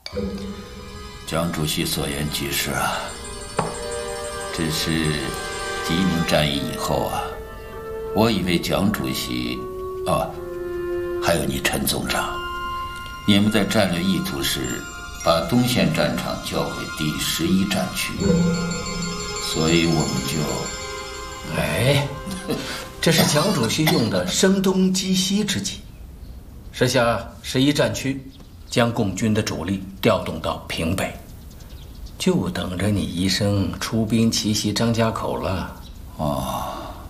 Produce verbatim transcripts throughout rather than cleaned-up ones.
蒋主席所言极是啊。只是吉宁战役以后啊，我以为蒋主席，哦，还有你陈总长，你们在战略意图时把东线战场交给第十一战区，所以我们就…… 哎，这是蒋主席用的声东击西之计。时下十一战区将共军的主力调动到平北，就等着你医生出兵奇袭张家口了。 哦，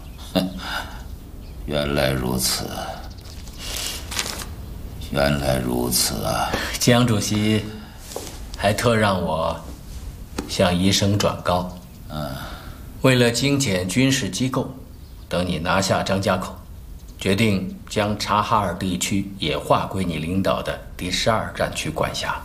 原来如此，原来如此啊！ 蒋主席还特让我向医生转告， 嗯， 为了精简军事机构，等你拿下张家口，决定将察哈尔地区也划归你领导的第十二战区管辖。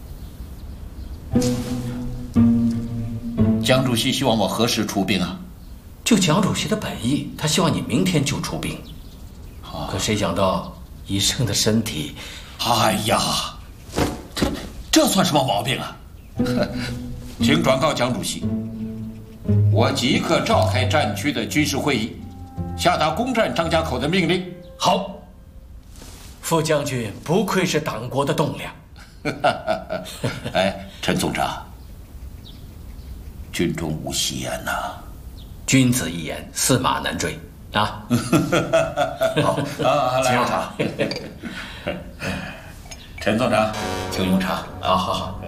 蒋主席希望我何时出兵啊？ 就蒋主席的本意，他希望你明天就出兵。 啊、 可谁想到医生的身体…… 哎呀，这这算什么毛病啊？请转告蒋主席，我即刻召开战区的军事会议，下达攻占张家口的命令。 好，副将军不愧是党国的栋梁。 哎，陈总长，军中无戏言呐、啊。 君子一言，驷马难追啊！ 好啊，来用茶。陈总长，请用茶。 啊，好好。